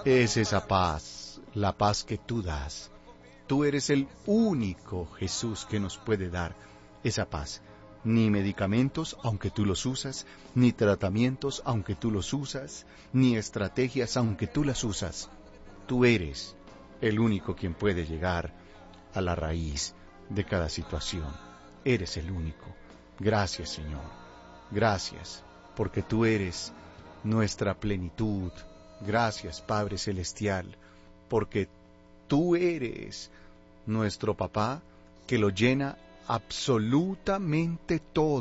Es esa paz, la paz que tú das. Tú eres el único Jesús que nos puede dar esa paz. Ni medicamentos, aunque tú los usas, ni tratamientos, aunque tú los usas, ni estrategias, aunque tú las usas. Tú eres el único quien puede llegar a la raíz de cada situación. Eres el único. Gracias, Señor. Gracias, porque tú eres nuestra plenitud. Gracias, Padre Celestial, porque tú eres nuestro papá que lo llena absolutamente todo.